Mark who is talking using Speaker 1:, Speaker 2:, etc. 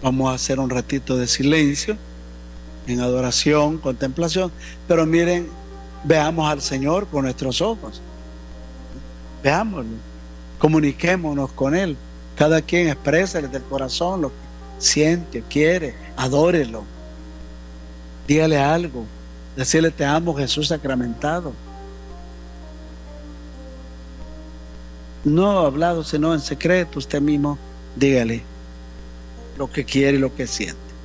Speaker 1: Vamos a hacer un ratito de silencio, en adoración, contemplación, pero miren, veamos al Señor con nuestros ojos, veámoslo, comuniquémonos con Él, cada quien expresa desde el corazón lo que siente, quiere, adórelo, dígale algo, decirle te amo Jesús sacramentado, no hablado sino en secreto, usted mismo dígale lo que quiere y lo que siente.